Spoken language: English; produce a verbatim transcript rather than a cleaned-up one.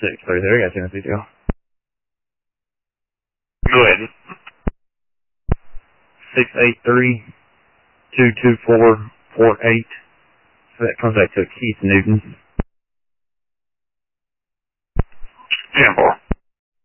six thirty-three, I got Tennessee Dale. Go ahead. six eight three, two two four, four eight. So that comes back to Keith Newton. ten four.